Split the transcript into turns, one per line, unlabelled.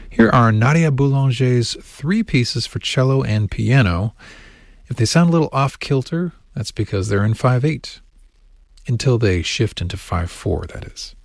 Here are Nadia Boulanger's 3 pieces for cello and piano. If they sound a little off-kilter, that's because they're in 5/8. Until they shift into 5/4, that is.